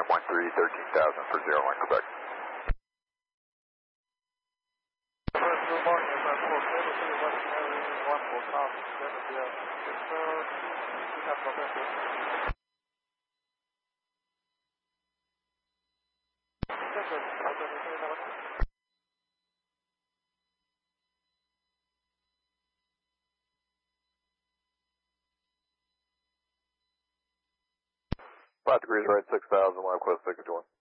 13,000 for 01 Quebec. Good morning, Airport 4, Western Airlines 14 copy, 5 degrees right, 6,000, West Quest, 6 to 1.